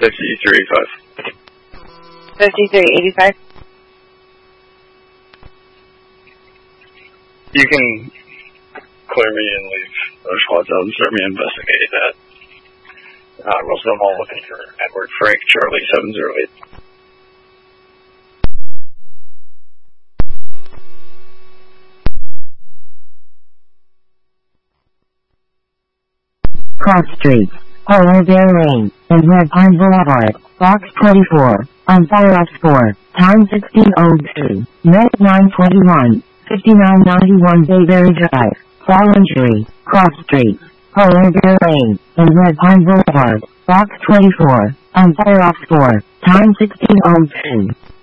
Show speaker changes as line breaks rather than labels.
5385.
5385.
You can clear me and leave those squads out and start me investigating that. Roseville Mall looking for Edward Frank, Charlie 708.
Cross Street, Polar Bear Lane, and Red Pine Boulevard, Box 24, on Fire X4, time 1602, Net 921, 5991 Bayberry Drive, Fall Injury, Cross Street, Polar Bear Lane, and Red Pine Boulevard, Box 24, on Fire X4, time 1602.